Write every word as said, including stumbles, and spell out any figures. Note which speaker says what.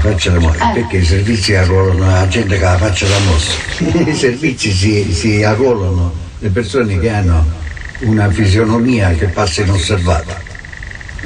Speaker 1: faccia da morte,
Speaker 2: Eh.
Speaker 1: perché i servizi arruolano la gente che la faccia da mossa. I servizi si, si arruolano le persone che hanno una fisionomia che passa inosservata.